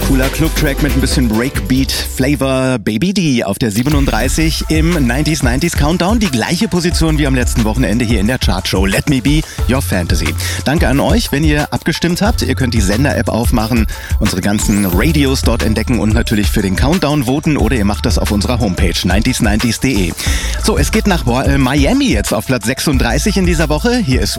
Cooler Club-Track mit ein bisschen Breakbeat-Flavor. Baby D auf der 37 im 90s Countdown. Die gleiche Position wie am letzten Wochenende hier in der Chartshow Let Me Be Your Fantasy. Danke an euch, wenn ihr abgestimmt habt. Ihr könnt die Sender-App aufmachen, unsere ganzen Radios dort entdecken und natürlich für den Countdown voten oder ihr macht das auf unserer Homepage 90s90s.de. So, es geht nach Miami jetzt auf Platz 36 in dieser Woche. Hier ist